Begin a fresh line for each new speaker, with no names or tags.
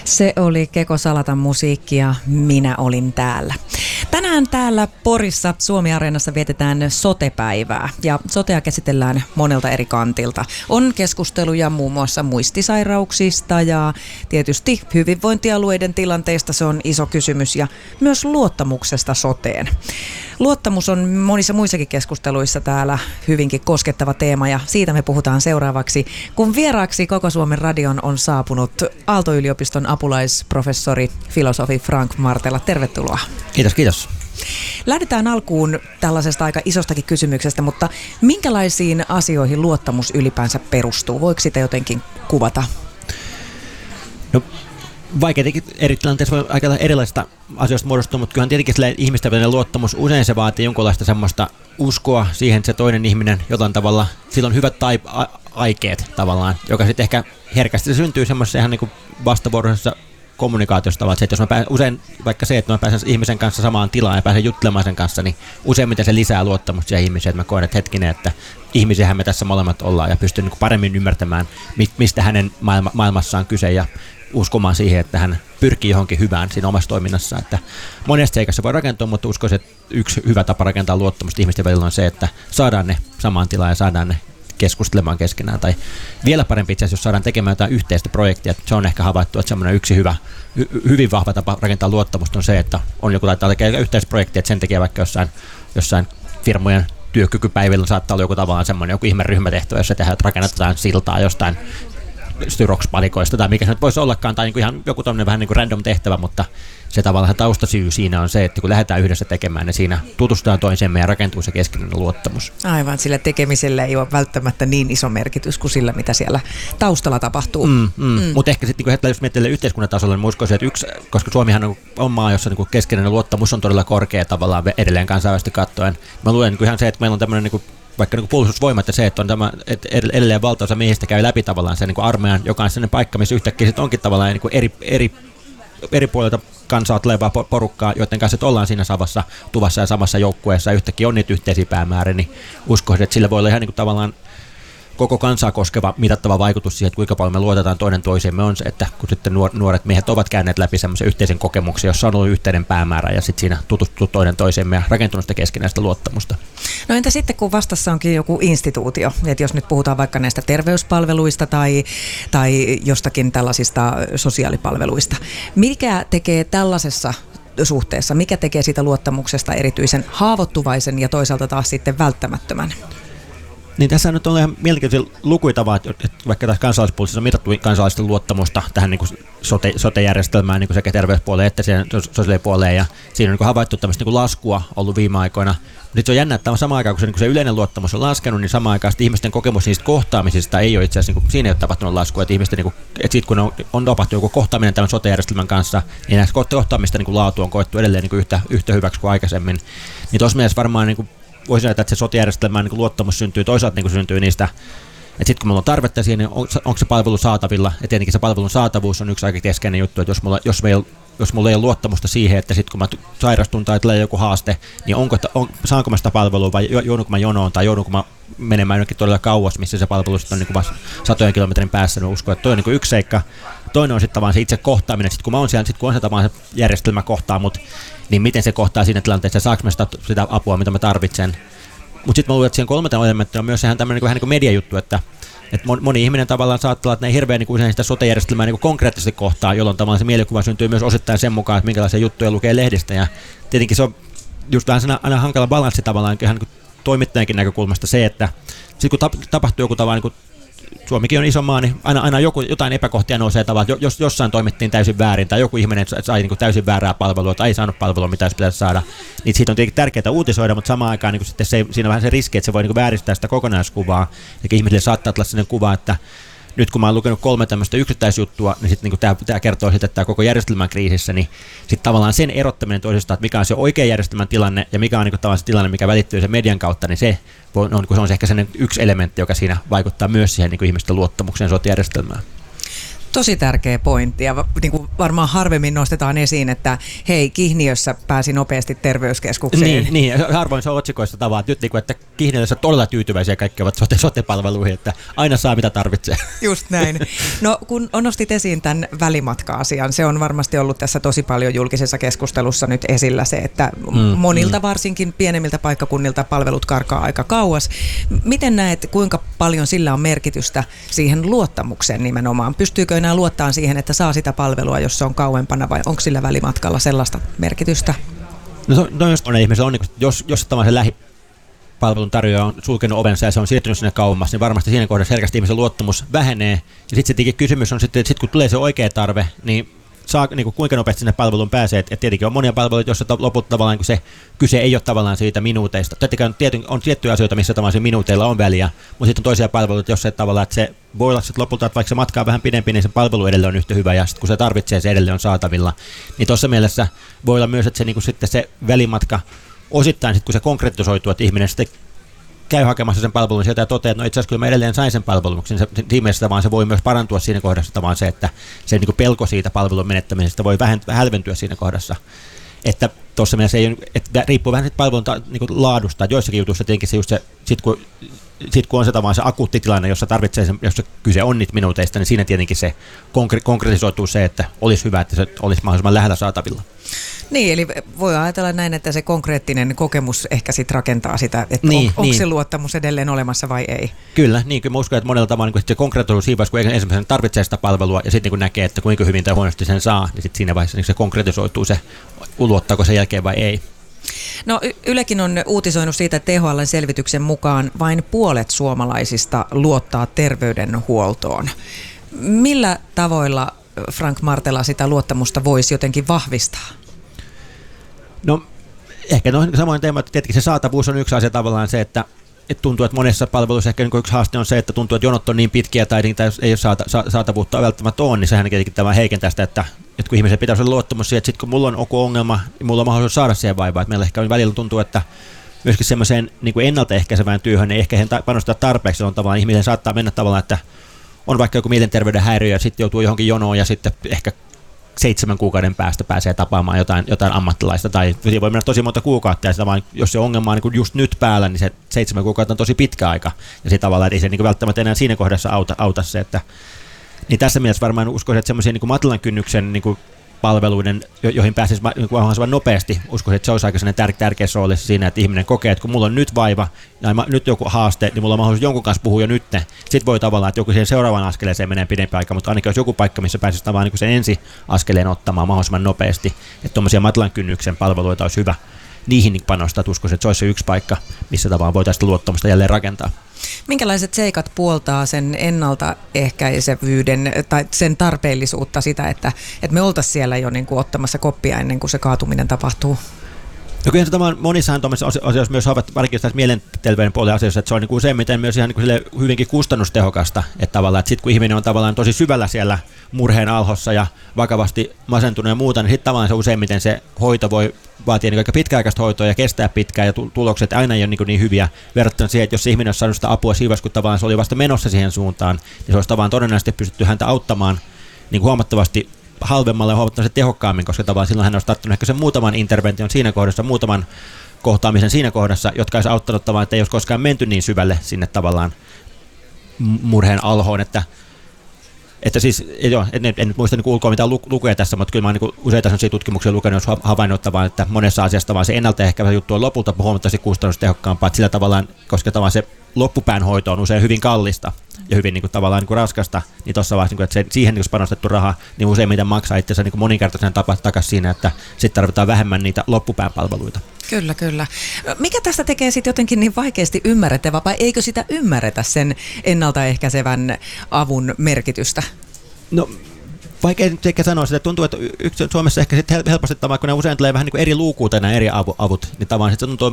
Se oli Keko Salatan musiikki ja minä olin täällä. Tänään täällä Porissa Suomi-areenassa vietetään sote-päivää ja sotea käsitellään monelta eri kantilta. On keskusteluja muun muassa muistisairauksista ja tietysti hyvinvointialueiden tilanteista, se on iso kysymys, ja myös luottamuksesta soteen. Luottamus on monissa muissakin keskusteluissa täällä hyvinkin koskettava teema ja siitä me puhutaan seuraavaksi, kun vieraaksi Koko Suomen radion on saapunut Aalto-yliopiston apulaisprofessori, filosofi Frank Martela. Tervetuloa.
Kiitos, kiitos.
Lähdetään alkuun tällaisesta aika isostakin kysymyksestä, mutta minkälaisiin asioihin luottamus ylipäänsä perustuu? Voiko sitä jotenkin kuvata?
No, vaikeitakin eri tilanteissa voi aika erilaisista asioista muodostua, mutta kyllähän tietenkin ihmisten välinen luottamus, usein se vaatii jonkinlaista semmoista uskoa siihen, että se toinen ihminen jotain tavalla, sillä on hyvät aikeet tavallaan, joka sitten ehkä herkästi se syntyy semmoisessa ihan niin kuin vastavuoroisessa kommunikaatiossa tavallaan, että jos mä pääsen, usein vaikka se, että mä pääsen ihmisen kanssa samaan tilaan ja pääsen juttelemaan sen kanssa, niin useimmiten se lisää luottamusta siihen ihmiseen, että mä koen, että hetkinen, että ihmisiähän me tässä molemmat ollaan ja pystyn niin kuin paremmin ymmärtämään, mistä hänen maailmassaan on kyse ja uskomaan siihen, että hän pyrkii johonkin hyvään siinä omassa toiminnassa. Että monesta seikassa voi rakentua, mutta uskoisin, että yksi hyvä tapa rakentaa luottamusta ihmisten välillä on se, että saadaan ne samaan tilaan ja saadaan ne keskustelemaan keskenään. Tai vielä parempi itse asiassa, jos saadaan tekemään jotain yhteistä projektia. Se on ehkä havaittu, että semmoinen yksi hyvin vahva tapa rakentaa luottamusta on se, että on joku laittaa tekemään yhteisprojektia, että sen tekee vaikka jossain firmojen työkykypäivillä saattaa olla joku tavallaan semmoinen joku ihme ryhmätehtävä, jossa tehdään, että rakennetaan siltaa jostain Styrox-palikoista tai mikä se nyt voisi ollakaan, tai niin kuin ihan joku tämmöinen vähän niin kuin random tehtävä, mutta se tavallaan taustasyy siinä on se, että kun lähdetään yhdessä tekemään, niin siinä tutustutaan toisemme ja rakentuu se keskinäinen luottamus. Aivan,
sillä tekemisellä ei ole välttämättä niin iso merkitys kuin sillä, mitä siellä taustalla tapahtuu.
Mutta ehkä sitten niin jos miettii yhteiskunnan tasolla, niin uskoisin, että koska Suomihan on maa, jossa niin keskinäinen luottamus on todella korkea tavallaan edelleen kansainvälisesti katsoen. Mä luulen niin ihan se, että meillä on tämmöinen niin vaikka niin puolustusvoimat ja se, että on tämä, että edelleen valtaosa miehistä käy läpi tavallaan sen niin armeijan, joka on sellainen paikka, missä yhtäkkiä sitten onkin tavallaan niin eri puolilta kansaa tulevaa porukkaa, joiden kanssa ollaan siinä samassa tuvassa ja samassa joukkueessa ja yhtäkkiä on niitä yhteisiä päämääriä, niin uskoisin, että sillä voi olla ihan niin kuin tavallaan koko kansaa koskeva mitattava vaikutus siihen, että kuinka paljon me luotetaan toinen toisemme on se, että kun sitten nuoret miehet ovat käyneet läpi semmoisen yhteisen kokemuksen, jossa on ollut yhteinen päämäärä ja sitten siinä tutustuu toinen toisemme ja rakentunut sitä keskinäistä luottamusta.
No entä sitten, kun vastassa onkin joku instituutio, että jos nyt puhutaan vaikka näistä terveyspalveluista tai jostakin tällaisista sosiaalipalveluista, mikä tekee tällaisessa suhteessa, mikä tekee siitä luottamuksesta erityisen haavoittuvaisen ja toisaalta taas sitten välttämättömän?
Niin tässä nyt on ihan mielenkiintoisia lukuja, että vaikka tässä kansalaispuolisessa on mitattu kansalaisten luottamusta tähän niin kuin sote-järjestelmään niin kuin sekä terveyspuoleen että siihen sosiaalipuoleen, ja siinä on niin havaittu tämmöistä niin kuin laskua ollut viime aikoina. Nyt se on jännä, että samaan aikaan, kun se yleinen luottamus on laskenut, niin samaan aikaan ihmisten kokemus niistä kohtaamisista ei ole itse asiassa, niin siinä ei ole tapahtunut laskua, että ihmisten, niin kuin, että siitä kun on tapahtunut joku kohtaaminen tämän sote-järjestelmän kanssa, niin näistä kohtaamista niin kuin laatu on koettu edelleen niin kuin yhtä hyväksi kuin aikaisemmin. Niin tuossa mielessä varmaan niin kuin voisin ajatella, että se sote-järjestelmän niin luottamus syntyy toisaalta niin syntyy niistä, että sitten kun meillä on tarvetta siihen, niin onko se palvelu saatavilla, ja tietenkin se palvelun saatavuus on yksi aika keskeinen juttu, että jos mulla ei ole luottamusta siihen, että sitten kun mä sairastun tai tulee joku haaste, niin saanko mä sitä palvelua vai joudunko mä jonoon tai joudunko mä menemään jonnekin todella kauas, missä se palvelu on niin kuin satojen kilometrin päässä, niin uskon, että toi on niin kuin yksi seikka. Toinen on sitten vaan se itse kohtaaminen, sitten kun mä oon siellä, sitten kun on se tavallaan se järjestelmä kohtaa mut, niin miten se kohtaa siinä tilanteessa, saanko mä sitä apua, mitä mä tarvitsen. Mutta sitten mä luulen, että siihen kolmanteen elementtiin on myös sehän tämmöinen vähän niin kuin mediajuttu, että moni ihminen tavallaan saattaa olla, että ne ei hirveän niin usein sitä sote-järjestelmää niin konkreettisesti kohtaa, jolloin tavallaan se mielikuva syntyy myös osittain sen mukaan, että minkälaisia juttuja lukee lehdistä. Ja tietenkin se on just vähän aina hankala balanssi tavallaan ihan niin toimittajankin näkökulmasta se, että sitten kun tapahtuu joku tavallaan, niin Suomikin on iso maa, niin aina jotain epäkohtia nousee tavallaan, jos jossain toimittiin täysin väärin tai joku ihminen sai niin kuin täysin väärää palvelua tai ei saanut palvelua, mitä pitäisi saada, niin siitä on tietenkin tärkeää uutisoida, mutta samaan aikaan niin sitten siinä on vähän se riski, että se voi niin kuin vääristää sitä kokonaiskuvaa, eli ihmisille saattaa tulla sellainen kuva, että nyt kun mä oon lukenut 3 tämmöistä yksittäisjuttua, niin sitten niin tämä kertoo sitten, että tämä koko järjestelmän kriisissä, niin sitten tavallaan sen erottaminen toisistaan, että mikä on se oikea järjestelmän tilanne ja mikä on niin tavallaan se tilanne, mikä välittyy sen median kautta, niin se on ehkä sellainen yksi elementti, joka siinä vaikuttaa myös siihen niin ihmisten luottamukseen sote-järjestelmään.
Tosi tärkeä pointti ja niin kuin varmaan harvemmin nostetaan esiin, että hei, Kihniössä pääsi nopeasti terveyskeskukseen.
Niin harvoin se on otsikoissa tavaat nyt, että Kihniössä todella tyytyväisiä kaikki ovat sote-palveluihin, että aina saa mitä tarvitsee.
Just näin. No kun nostit esiin tämän välimatka-asian, se on varmasti ollut tässä tosi paljon julkisessa keskustelussa nyt esillä se, että monilta varsinkin pienemmiltä paikkakunnilta palvelut karkaa aika kauas. Miten näet, kuinka paljon sillä on merkitystä siihen luottamukseen nimenomaan? Pystyykö enää luottaa siihen, että saa sitä palvelua, jos se on kauempana, vai onko sillä välimatkalla sellaista merkitystä?
No jos on ihmisellä on, jos se lähipalvelun tarjoaja on sulkenut ovensa ja se on siirtynyt sinne kauemmas, niin varmasti siinä kohdassa selkeästi ihmisen luottamus vähenee. Ja sitten se kysymys on sitten, että sit kun tulee se oikea tarve, niin saa, niin kuin kuinka nopeasti sinne palveluun pääsee. Et tietenkin on monia palveluita, joissa lopulta tavallaan kun se kyse ei ole tavallaan siitä minuuteista. Tietenkin on tiettyjä asioita, missä tavallaan minuuteilla on väliä, mutta sitten on toisia palveluita, jossa tavallaan, että se voi olla sitten lopulta, että vaikka se matka on vähän pidempi, niin se palvelu edelleen on yhtä hyvä ja sitten kun se tarvitsee, se edelleen on saatavilla. Niin tuossa mielessä voi olla myös, että se, niin kuin sitten se välimatka osittain, sitten kun se konkretisoituu, että ihminen sitten käy hakemassa sen palvelun sieltä ja toteaa, että no itse asiassa kyllä mä edelleen sain sen palvelun, niin siinä vaan se voi myös parantua siinä kohdassa, vaan se, että se niin kuin pelko siitä palvelun menettämisestä voi hälventyä siinä kohdassa. Että tuossa mielessä ei, että riippuu vähän siitä palvelun niin kuin laadusta, että joissakin jutuissa tietenkin se just se, sit kun on se tavallaan se akuutti tilanne, jossa tarvitsee sen, jossa kyse on niitä minuuteista, niin siinä tietenkin se konkretisoituu se, että olisi hyvä, että se olisi mahdollisimman lähellä saatavilla.
Niin, eli voi ajatella näin, että se konkreettinen kokemus ehkä sitten rakentaa sitä, että onko se luottamus edelleen olemassa vai ei.
Kyllä, niin kyllä mä uskon, että monella tavalla niin se konkretisoituu siinä vaiheessa, kun ensimmäisenä tarvitsee sitä palvelua ja sitten kun näkee, että kuinka hyvin tai huonosti sen saa, niin sitten siinä vaiheessa niin se konkretisoituu se, luottaako sen jälkeen vai ei.
No Ylekin on uutisoinut siitä, että THL:n selvityksen mukaan vain puolet suomalaisista luottaa terveydenhuoltoon. Millä tavoilla, Frank Martela, sitä luottamusta voisi jotenkin vahvistaa?
No ehkä samoin teema, että tietenkin se saatavuus on yksi asia tavallaan se, että tuntuu, että monessa palveluissa ehkä yksi haaste on se, että tuntuu, että jonot on niin pitkiä tai niitä ei ole saatavuutta välttämättä ole, niin sehän tietenkin tämä heikentää sitä, että kun ihmisen pitäisi olla luottamus siihen, että sitten kun mulla on joku ongelma, niin mulla on mahdollisuus saada siihen vaivaa. Että meillä ehkä välillä tuntuu, että myöskin semmoiseen niin kuin ennaltaehkäisevään työhön niin ehkä panostaa tarpeeksi. On tavallaan ihminen saattaa mennä tavallaan, että on vaikka joku mielenterveyden häiriö ja sitten joutuu johonkin jonoon ja sitten ehkä 7 kuukauden päästä pääsee tapaamaan jotain ammattilaista, tai voi mennä tosi monta kuukautta, ja vaan, jos se ongelma on niin just nyt päällä, niin se 7 kuukautta on tosi pitkä aika, ja se tavallaan, että ei se niin välttämättä enää siinä kohdassa auta se, että niin tässä mielessä varmaan uskoisin, että semmoisia niin matalan kynnyksen niin palveluiden, joihin pääsisi niin nopeasti, uskoisin, että se olisi aika sellainen tärkeässä roolissa siinä, että ihminen kokee, että kun mulla on nyt vaiva ja nyt joku haaste, niin mulla on mahdollisuus jonkun kanssa puhua jo nyt. Sitten voi tavallaan, että joku siihen seuraavaan askeleeseen menee pidempi aika, mutta ainakin olisi joku paikka, missä pääsisi tavallaan niin sen ensi askeleen ottamaan mahdollisimman nopeasti, että tuommoisia matalan kynnyksen palveluita olisi hyvä niihin panostaa, että uskoisin, että se olisi se yksi paikka, missä tavallaan voitaisiin luottamusta jälleen rakentaa.
Minkälaiset seikat puoltaa sen ennaltaehkäisevyyden tai sen tarpeellisuutta sitä, että me oltaisiin siellä jo niin kuin ottamassa koppia ennen kuin se kaatuminen tapahtuu?
No kyllä tämä monissahan tuollaisissa asioissa myös havaittu, varsinkin tässä mielenterveyden puolen asioissa, että se on niin kuin useimmiten myös ihan niin kuin hyvinkin kustannustehokasta, että tavallaan, että sitten kun ihminen on tavallaan tosi syvällä siellä murheen alhossa ja vakavasti masentunut ja muuta, niin sitten tavallaan se useimmiten se hoito voi vaatia niin aika pitkäaikaista hoitoa ja kestää pitkään ja tulokset aina ei ole niin hyviä verrattuna siihen, että jos ihminen olisi saanut sitä apua siinä, kun tavallaan se oli vasta menossa siihen suuntaan, niin se olisi tavallaan todennäköisesti pystytty häntä auttamaan niin kuin huomattavasti halvemmalla ja huomattavasti tehokkaammin, koska tavallaan silloin hän olisi tarttunut ehkä sen muutaman intervention siinä kohdassa, muutaman kohtaamisen siinä kohdassa, jotka olisi auttanut tavallaan, että ei olisi koskaan menty niin syvälle sinne tavallaan murheen alhoon, että siis, joo, en nyt muista niin ulkoa mitään lukuja tässä, mutta kyllä mä oon niin useita sellaisia tutkimuksia lukenut, jos havainnut, että monessa asiassa vaan se ennaltaehkäisevä juttu on lopulta huomattavasti kustannustehokkaampaa, että sillä tavallaan, koska tavallaan se loppupään hoito on usein hyvin kallista ja hyvin niin kuin, tavallaan niin kuin raskasta, niin tuossa vaiheessa, niin että siihen niin panostettu raha, niin useimmiten maksaa itse asiassa niin moninkertaisen takaisin siinä, että sitten tarvitaan vähemmän niitä loppupään palveluita.
Kyllä, kyllä. Mikä tästä tekee sitten jotenkin niin vaikeasti ymmärrettävä, vai eikö sitä ymmärretä sen ennaltaehkäisevän avun merkitystä? No,
vaikea nyt ehkä sanoa sitä, tuntuu, että Suomessa ehkä sitten helposti tavallaan, kun ne usein tulee vähän niin kuin eri luukuuta nämä eri avut, niin tavallaan se tuntuu